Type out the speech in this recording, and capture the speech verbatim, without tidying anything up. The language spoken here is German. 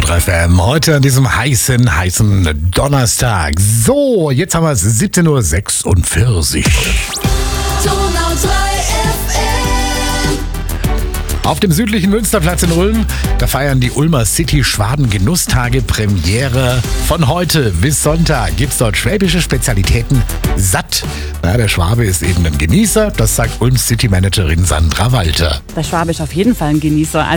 drei F M. Heute an diesem heißen, heißen Donnerstag. So, jetzt haben wir es siebzehn Uhr sechsundvierzig. Auf dem südlichen Münsterplatz in Ulm, da feiern die Ulmer City Schwaben Genusstage Premiere. Von heute bis Sonntag gibt's dort schwäbische Spezialitäten satt. Na, der Schwabe ist eben ein Genießer, das sagt Ulms City Managerin Sandra Walter. Der Schwabe ist auf jeden Fall ein Genießer.